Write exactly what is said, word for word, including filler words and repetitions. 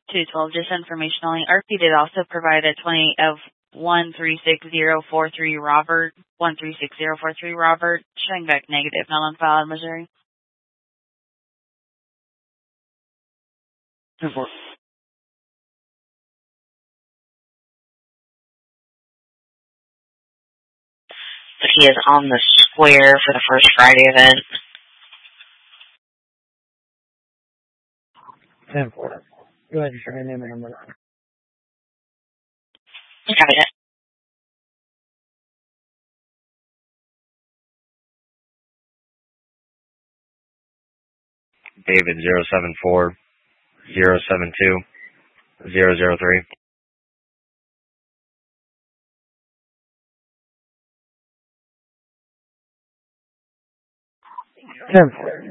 two twelve, just information only. R P did also provide a twenty of one three six zero four three Robert, one three six zero four three Robert, showing back negative, not on file in Missouri. ten four. But he is on the square for the first Friday event. ten four. Go ahead and try your name and number. Got it. David zero seven four zero seven two zero zero three. ten four.